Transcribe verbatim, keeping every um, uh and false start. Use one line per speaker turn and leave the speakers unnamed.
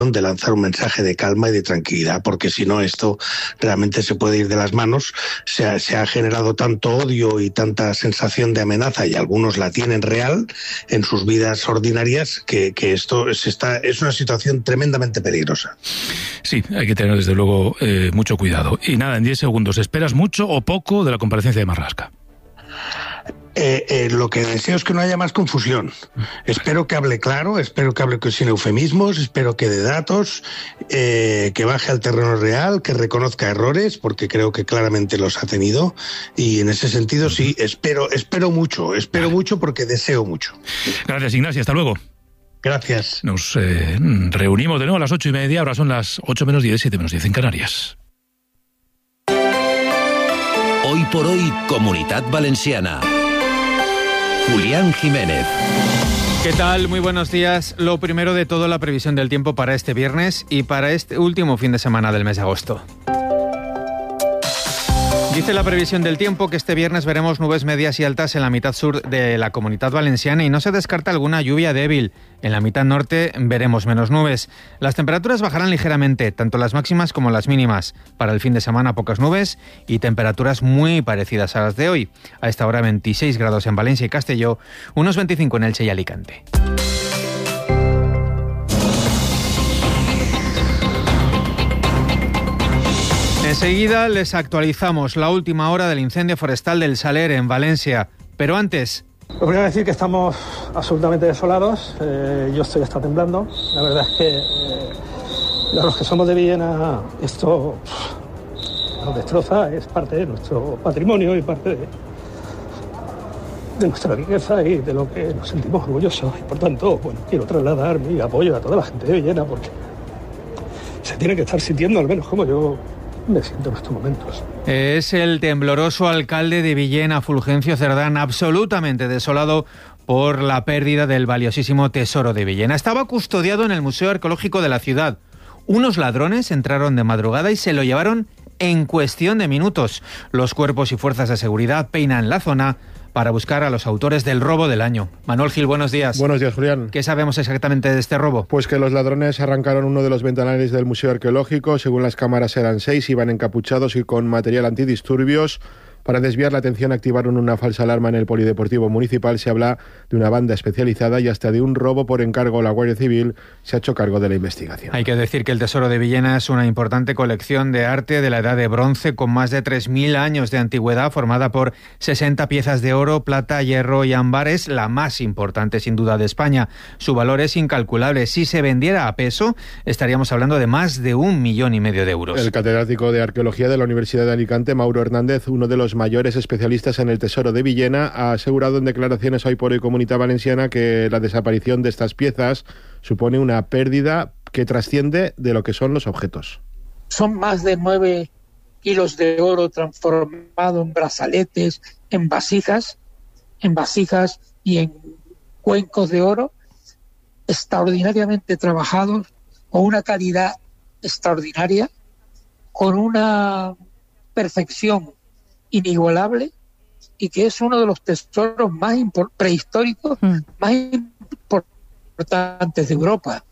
de lanzar un mensaje de calma y de tranquilidad, porque si no esto realmente se puede ir de las manos. Se ha, se ha generado tanto odio y tanta sensación de amenaza, y algunos la tienen real en sus vidas ordinarias, que, que esto se está, es una situación tremendamente peligrosa.
Sí, hay que tener desde luego eh, mucho cuidado. Y nada, en diez segundos, ¿esperas mucho o poco de la comparecencia de Marlaska?
Eh, eh, lo que deseo es que no haya más confusión. Espero que hable claro, espero que hable sin eufemismos, espero que dé datos, eh, que baje al terreno real, que reconozca errores, porque creo que claramente los ha tenido, y en ese sentido sí, espero, espero mucho, espero vale. mucho porque deseo mucho.
Gracias, Ignacio, hasta luego.
Gracias.
Nos eh, reunimos de nuevo a las ocho y media, ahora son las ocho menos diez, siete menos diez en Canarias.
Hoy por hoy, Comunitat Valenciana. Julián Jiménez.
¿Qué tal? Muy buenos días. Lo primero de todo, la previsión del tiempo para este viernes y para este último fin de semana del mes de agosto. Dice la previsión del tiempo que este viernes veremos nubes medias y altas en la mitad sur de la Comunidad Valenciana y no se descarta alguna lluvia débil. En la mitad norte veremos menos nubes. Las temperaturas bajarán ligeramente, tanto las máximas como las mínimas. Para el fin de semana pocas nubes y temperaturas muy parecidas a las de hoy. A esta hora veintiséis grados en Valencia y Castelló, unos veinticinco en Elche y Alicante. Enseguida les actualizamos la última hora del incendio forestal del Saler en Valencia. Pero antes...
Lo primero es decir que estamos absolutamente desolados. Eh, yo estoy hasta temblando. La verdad es que eh, los que somos de Villena, esto pff, nos destroza. Es parte de nuestro patrimonio y parte de, de nuestra riqueza y de lo que nos sentimos orgullosos. Y por tanto, bueno, quiero trasladar mi apoyo a toda la gente de Villena porque se tiene que estar sintiendo, al menos como yo me siento en estos momentos.
Es el tembloroso alcalde de Villena, Fulgencio Cerdán, absolutamente desolado por la pérdida del valiosísimo tesoro de Villena. Estaba custodiado en el Museo Arqueológico de la ciudad. Unos ladrones entraron de madrugada y se lo llevaron en cuestión de minutos. Los cuerpos y fuerzas de seguridad peinan la zona para buscar a los autores del robo del año. Manuel Gil, buenos días.
Buenos días, Julián.
¿Qué sabemos exactamente de este robo?
Pues que los ladrones arrancaron uno de los ventanales del Museo Arqueológico. Según las cámaras eran seis, iban encapuchados y con material antidisturbios. Para desviar la atención activaron una falsa alarma en el Polideportivo Municipal. Se habla de una banda especializada y hasta de un robo por encargo. La Guardia Civil se ha hecho cargo de la investigación.
Hay que decir que el Tesoro de Villena es una importante colección de arte de la Edad de Bronce con más de tres mil años de antigüedad, formada por sesenta piezas de oro, plata, hierro y ámbar. Es la más importante sin duda de España. Su valor es incalculable. Si se vendiera a peso, estaríamos hablando de más de un millón y medio de euros.
El catedrático de Arqueología de la Universidad de Alicante, Mauro Hernández, uno de los mayores especialistas en el Tesoro de Villena, ha asegurado en declaraciones Hoy por Hoy Comunitat Valenciana que la desaparición de estas piezas supone una pérdida que trasciende de lo que son los objetos.
Son más de nueve kilos de oro transformado en brazaletes, en vasijas, en vasijas y en cuencos de oro, extraordinariamente trabajados, con una calidad extraordinaria, con una perfección inigualable, y que es uno de los tesoros más impor- prehistóricos mm. más importantes de Europa.